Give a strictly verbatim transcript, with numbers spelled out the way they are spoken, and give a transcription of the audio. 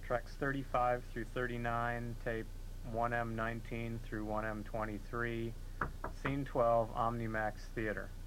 Tracks thirty-five through thirty-nine, tape one M nineteen through one M twenty-three, Scene twelve, OmniMax Theater.